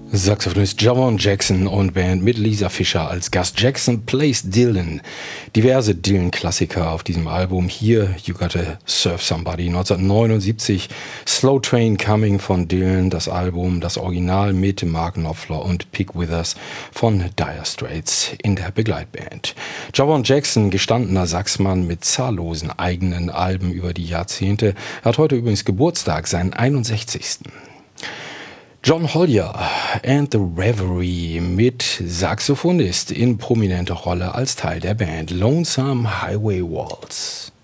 Saxophonist Javon Jackson und Band mit Lisa Fischer als Gast. Jackson plays Dylan. Diverse Dylan-Klassiker auf diesem Album. Hier You Gotta Serve Somebody 1979. Slow Train Coming von Dylan, das Album, das Original mit Mark Knopfler und Pete Withers von Dire Straits in der Begleitband. Javon Jackson, gestandener Saxmann mit zahllosen eigenen Alben über die Jahrzehnte, hat heute übrigens Geburtstag, seinen 61. John Hollier and the Reverie mit Saxophonist in prominenter Rolle als Teil der Band Lonesome Highway Waltz.